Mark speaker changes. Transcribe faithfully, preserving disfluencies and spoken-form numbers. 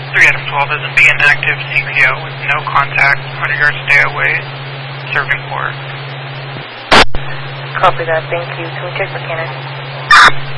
Speaker 1: three Adam twelve is be an active C P O with no contact, one hundred yards stay away, serving port.
Speaker 2: Copy that, thank you. Can we check for Cannon?